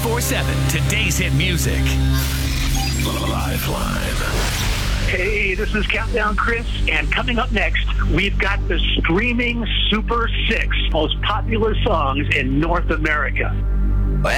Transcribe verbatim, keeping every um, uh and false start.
twenty-four seven Today's Hit Music. Lifeline. Hey, this is Countdown Chris, and coming up next, we've got the streaming Super Six most popular songs in North America.